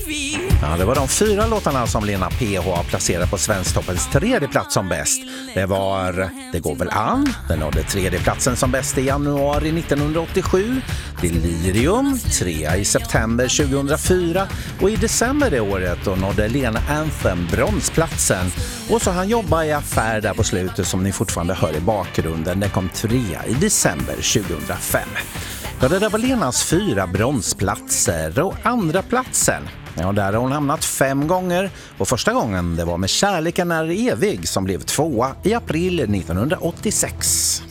Ja, det var de 4 låtarna som Lena PH placerade på Svensktoppens 3:e plats som bäst. Det var Det går väl an, den nådde 3:e platsen som bäst i januari 1987. Delirium, 3 i september 2004. Och i december det året då nådde Lena Anthem bronsplatsen. Och så han jobba i affär där på slutet som ni fortfarande hör i bakgrunden. Den kom 3 i december 2005. Ja, det där var Lenas 4 bronsplatser och andra platsen. Ja, där har hon hamnat 5 gånger och första gången det var med Kärleken är evig som blev 2 i april 1986.